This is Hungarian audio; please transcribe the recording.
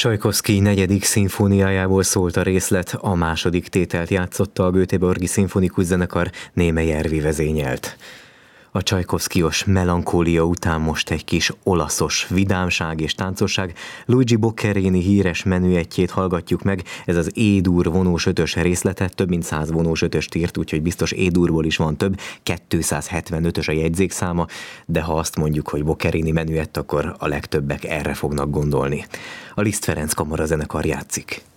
Csajkovszkij 4. szimfóniájából szólt a részlet, a második tételt játszotta a Göteborgi Szimfonikus Zenekar, Némely Ervi vezényelt. A Csajkovszkijos melankólia után most egy kis olaszos vidámság és táncosság. Luigi Boccherini híres menüettjét hallgatjuk meg, ez az E-dur vonós ötös részlete, több mint 100 vonós ötöst írt, úgyhogy biztos E-durból is van több, 275-ös a jegyzékszáma, de ha azt mondjuk, hogy Boccherini menüett, akkor a legtöbbek erre fognak gondolni. A Liszt Ferenc Kamarazenekar játszik.